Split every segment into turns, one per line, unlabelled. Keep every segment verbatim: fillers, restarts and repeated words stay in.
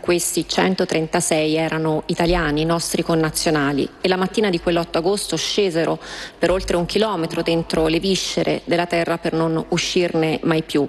questi centotrentasei erano italiani, nostri connazionali, e la mattina di quell'otto agosto scesero per oltre un chilometro dentro le viscere della terra per non uscirne mai più.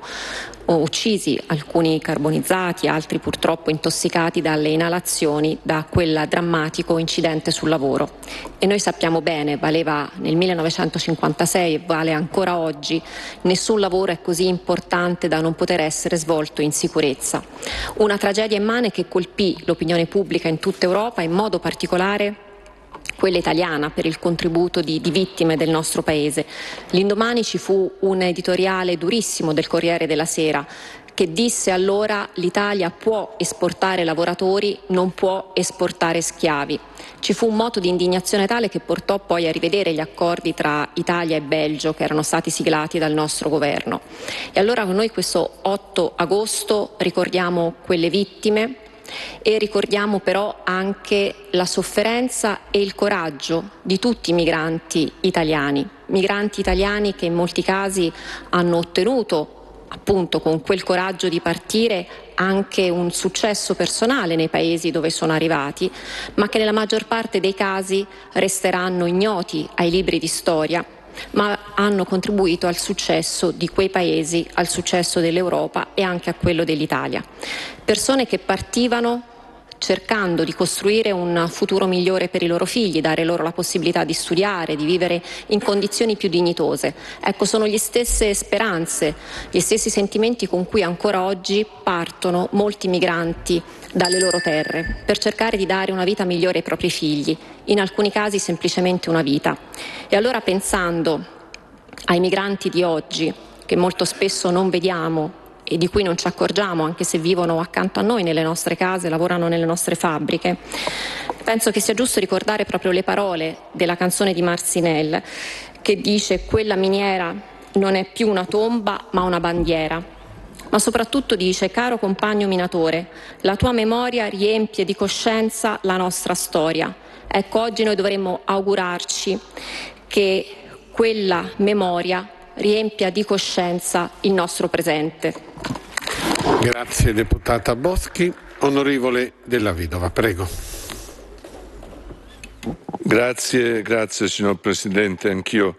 Uccisi, alcuni carbonizzati, altri purtroppo intossicati dalle inalazioni da quel drammatico incidente sul lavoro. E noi sappiamo bene, valeva nel millenovecentocinquantasei e vale ancora oggi, nessun lavoro è così importante da non poter essere svolto in sicurezza. Una tragedia immane che colpì l'opinione pubblica in tutta Europa, in modo particolare quella italiana, per il contributo di, di vittime del nostro paese. L'indomani ci fu un editoriale durissimo del Corriere della Sera che disse allora: l'Italia può esportare lavoratori, non può esportare schiavi. Ci fu un moto di indignazione tale che portò poi a rivedere gli accordi tra Italia e Belgio che erano stati siglati dal nostro governo. E allora noi questo otto agosto ricordiamo quelle vittime e ricordiamo però anche la sofferenza e il coraggio di tutti i migranti italiani, migranti italiani che in molti casi hanno ottenuto, appunto con quel coraggio di partire, anche un successo personale nei paesi dove sono arrivati, ma che nella maggior parte dei casi resteranno ignoti ai libri di storia, ma hanno contribuito al successo di quei paesi, al successo dell'Europa e anche a quello dell'Italia. Persone che partivano cercando di costruire un futuro migliore per i loro figli, dare loro la possibilità di studiare, di vivere in condizioni più dignitose. Ecco, sono le stesse speranze, gli stessi sentimenti con cui ancora oggi partono molti migranti dalle loro terre per cercare di dare una vita migliore ai propri figli, in alcuni casi semplicemente una vita. E allora, pensando ai migranti di oggi, che molto spesso non vediamo e di cui non ci accorgiamo, anche se vivono accanto a noi nelle nostre case, lavorano nelle nostre fabbriche, penso che sia giusto ricordare proprio le parole della canzone di Marcinelle, che dice: quella miniera non è più una tomba ma una bandiera. Ma soprattutto dice: caro compagno minatore, la tua memoria riempie di coscienza la nostra storia. Ecco, oggi noi dovremmo augurarci che quella memoria riempia di coscienza il nostro presente.
Grazie deputata Boschi. Onorevole Della Vedova, prego.
Grazie, grazie signor Presidente. Anch'io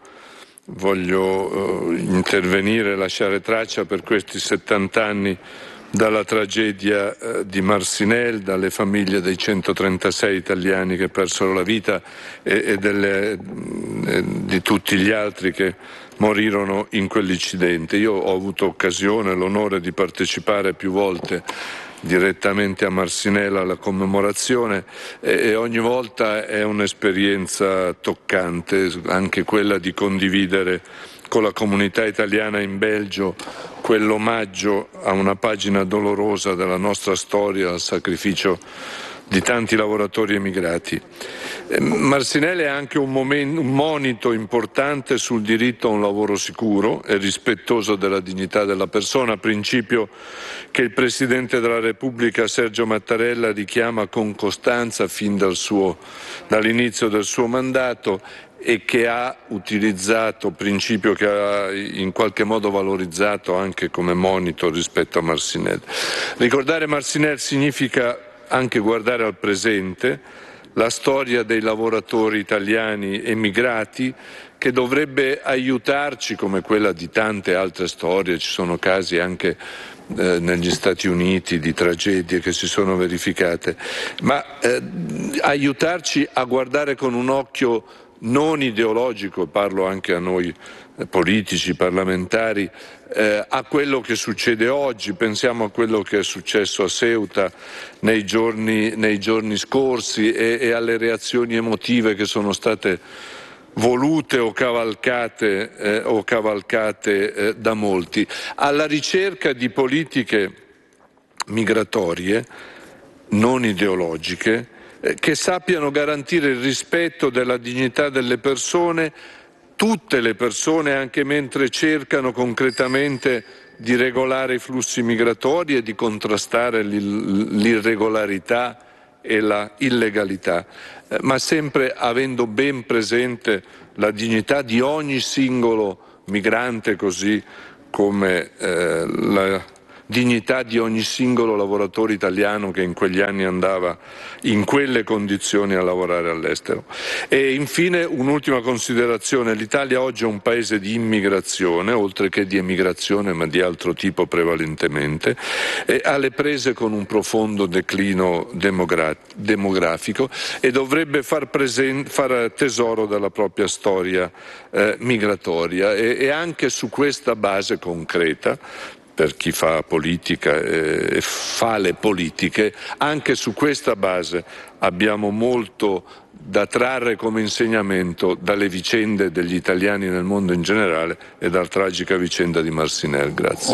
voglio uh, intervenire e lasciare traccia per questi settanta anni dalla tragedia uh, di Marcinelle, dalle famiglie dei centotrentasei italiani che persero la vita e, e delle, e di tutti gli altri che morirono in quell'incidente. Io ho avuto occasione, l'onore di partecipare più volte direttamente a Marcinelle alla commemorazione e, e ogni volta è un'esperienza toccante, anche quella di condividere con la comunità italiana in Belgio quell'omaggio a una pagina dolorosa della nostra storia, al sacrificio di tanti lavoratori emigrati. Marcinelle è anche un, momento, un monito importante sul diritto a un lavoro sicuro e rispettoso della dignità della persona, principio che il Presidente della Repubblica Sergio Mattarella richiama con costanza fin dal suo, dall'inizio del suo mandato e che ha utilizzato, principio che ha in qualche modo valorizzato anche come monito rispetto a Marcinelle. Ricordare Marcinelle significa anche guardare al presente, la storia dei lavoratori italiani emigrati che dovrebbe aiutarci, come quella di tante altre storie. Ci sono casi anche eh, negli Stati Uniti di tragedie che si sono verificate, ma eh, aiutarci a guardare con un occhio non ideologico, parlo anche a noi eh, politici, parlamentari, eh, a quello che succede oggi. Pensiamo a quello che è successo a Ceuta nei giorni, nei giorni scorsi e, e alle reazioni emotive che sono state volute o cavalcate, eh, o cavalcate eh, da molti, alla ricerca di politiche migratorie non ideologiche che sappiano garantire il rispetto della dignità delle persone, tutte le persone, anche mentre cercano concretamente di regolare i flussi migratori e di contrastare l'irregolarità e la illegalità, ma sempre avendo ben presente la dignità di ogni singolo migrante, così come eh, la dignità di ogni singolo lavoratore italiano che in quegli anni andava in quelle condizioni a lavorare all'estero. E infine un'ultima considerazione: l'Italia oggi è un paese di immigrazione, oltre che di emigrazione, ma di altro tipo prevalentemente, e alle prese con un profondo declino demogra- demografico e dovrebbe far, presen- far tesoro della propria storia eh, migratoria e, e anche su questa base concreta, per chi fa politica e eh, fa le politiche, anche su questa base abbiamo molto da trarre come insegnamento dalle vicende degli italiani nel mondo in generale e dalla tragica vicenda di Marcinelle. Grazie.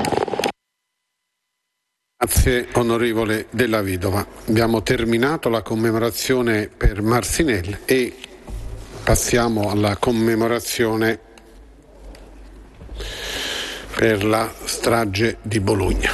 Grazie onorevole Della Vedova. Abbiamo terminato la commemorazione per Marcinelle e passiamo alla commemorazione per la strage di Bologna.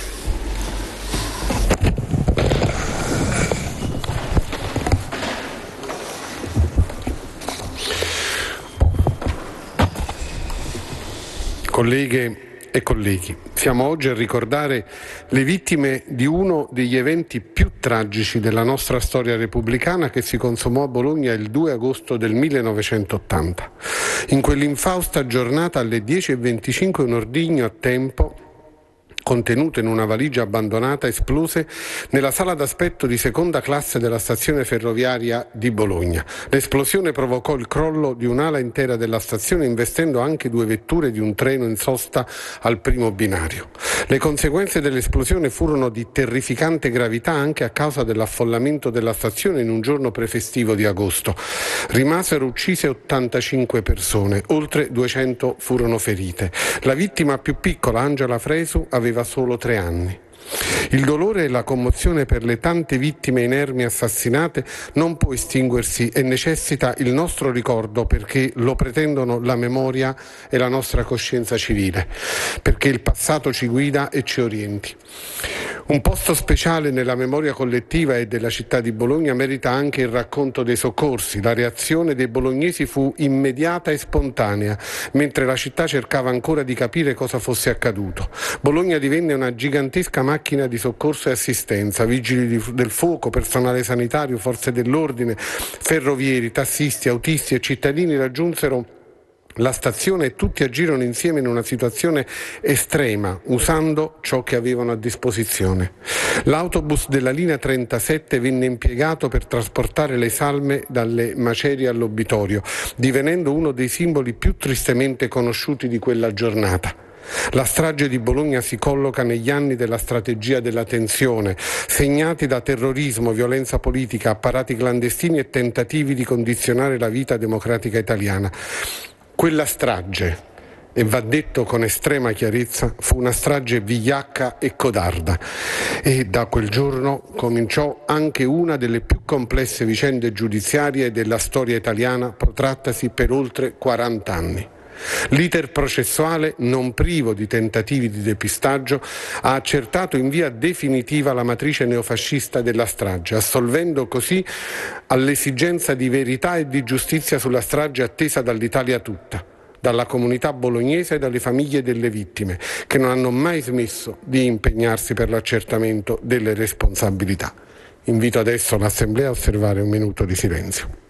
Colleghe e colleghi, siamo oggi a ricordare le vittime di uno degli eventi più tragici della nostra storia repubblicana, che si consumò a Bologna il due agosto del millenovecentottanta. In quell'infausta giornata alle dieci e venticinque un ordigno a tempo, contenuto in una valigia abbandonata, esplose nella sala d'aspetto di seconda classe della stazione ferroviaria di Bologna. L'esplosione provocò il crollo di un'ala intera della stazione, investendo anche due vetture di un treno in sosta al primo binario. Le conseguenze dell'esplosione furono di terrificante gravità anche a causa dell'affollamento della stazione in un giorno prefestivo di agosto. Rimasero uccise ottantacinque persone, oltre duecento furono ferite. La vittima più piccola, Angela Fresu, aveva solo tre anni. Il dolore e la commozione per le tante vittime inermi assassinate non può estinguersi e necessita il nostro ricordo, perché lo pretendono la memoria e la nostra coscienza civile, perché il passato ci guida e ci orienti. Un posto speciale nella memoria collettiva e della città di Bologna merita anche il racconto dei soccorsi. La reazione dei bolognesi fu immediata e spontanea, mentre la città cercava ancora di capire cosa fosse accaduto. Bologna divenne una gigantesca macchina di soccorso e assistenza. Vigili del fuoco, personale sanitario, forze dell'ordine, ferrovieri, tassisti, autisti e cittadini raggiunsero la stazione e tutti agirono insieme in una situazione estrema, usando ciò che avevano a disposizione. L'autobus della linea trentasette venne impiegato per trasportare le salme dalle macerie all'obitorio, divenendo uno dei simboli più tristemente conosciuti di quella giornata. La strage di Bologna si colloca negli anni della strategia della tensione, segnati da terrorismo, violenza politica, apparati clandestini e tentativi di condizionare la vita democratica italiana. Quella strage, e va detto con estrema chiarezza, fu una strage vigliacca e codarda, e da quel giorno cominciò anche una delle più complesse vicende giudiziarie della storia italiana, protrattasi per oltre quaranta anni. L'iter processuale, non privo di tentativi di depistaggio, ha accertato in via definitiva la matrice neofascista della strage, assolvendo così all'esigenza di verità e di giustizia sulla strage attesa dall'Italia tutta, dalla comunità bolognese e dalle famiglie delle vittime, che non hanno mai smesso di impegnarsi per l'accertamento delle responsabilità. Invito adesso l'Assemblea a osservare un minuto di silenzio.